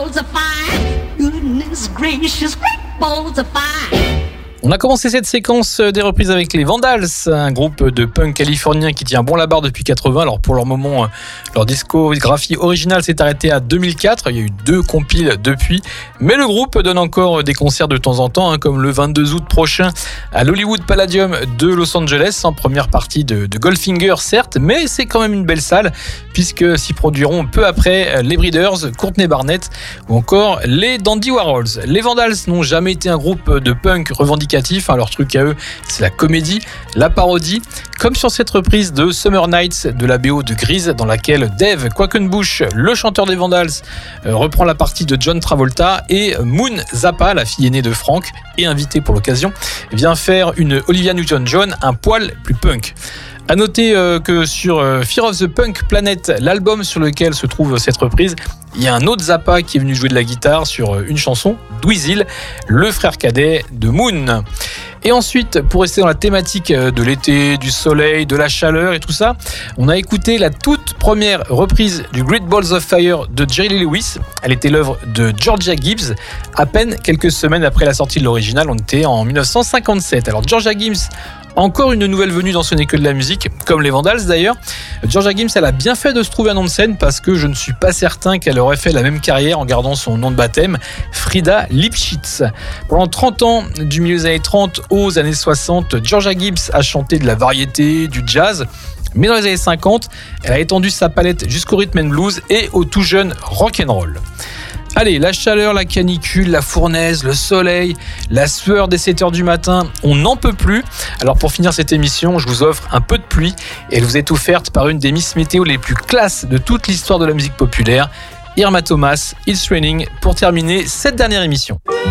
On a commencé cette séquence des reprises avec les Vandals, un groupe de punk californien qui tient bon la barre depuis 80. Alors pour leur moment, leur discographie originale s'est arrêtée à 2004. Il y a eu 2 compiles depuis, mais le groupe donne encore des concerts de temps en temps, comme le 22 août prochain à l'Hollywood Palladium de Los Angeles, en première partie de Goldfinger certes, mais c'est quand même une belle salle puisque s'y produiront peu après les Breeders, Courtney Barnett ou encore les Dandy Warhols. Les Vandals n'ont jamais été un groupe de punk revendicatif. Leur truc à eux, c'est la comédie, la parodie, comme sur cette reprise de Summer Nights de la BO de Grease, dans laquelle Dave Quackenbush, le chanteur des Vandals, reprend la partie de John Travolta et Moon Zappa, la fille aînée de Frank et invitée pour l'occasion, vient faire une Olivia Newton-John un poil plus punk. À noter que sur Fear of the Punk Planet, l'album sur lequel se trouve cette reprise, il y a un autre Zappa qui est venu jouer de la guitare sur une chanson, Dweezil, le frère cadet de Moon. Et ensuite, pour rester dans la thématique de l'été, du soleil, de la chaleur et tout ça, on a écouté la toute première reprise du Great Balls of Fire de Jerry Lee Lewis. Elle était l'œuvre de Georgia Gibbs, à peine quelques semaines après la sortie de l'original, on était en 1957. Alors Georgia Gibbs, encore une nouvelle venue dans Ce n'est que de la musique, comme les Vandals d'ailleurs. Georgia Gibbs, elle a bien fait de se trouver un nom de scène parce que je ne suis pas certain qu'elle aurait fait la même carrière en gardant son nom de baptême, Frida Lipschitz. Pendant 30 ans, du milieu des années 30 aux années 60, Georgia Gibbs a chanté de la variété, du jazz. Mais dans les années 50, elle a étendu sa palette jusqu'au rhythm and blues et au tout jeune rock'n'roll. Allez, la chaleur, la canicule, la fournaise, le soleil, la sueur dès 7h du matin, on n'en peut plus. Alors pour finir cette émission, je vous offre un peu de pluie et elle vous est offerte par une des Miss Météo les plus classes de toute l'histoire de la musique populaire, Irma Thomas, It's Raining, pour terminer cette dernière émission.